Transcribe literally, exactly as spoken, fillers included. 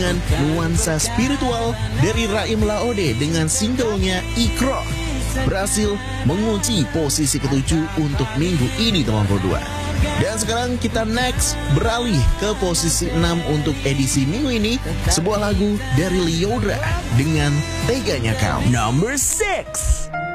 dengan nuansa spiritual dari Raim Laode dengan singlenya Ikro berhasil mengunci posisi ketujuh untuk minggu ini teman berdua. Dan sekarang kita next beralih ke posisi enam untuk edisi minggu ini, sebuah lagu dari Lyodra dengan Teganya Kau. Number six.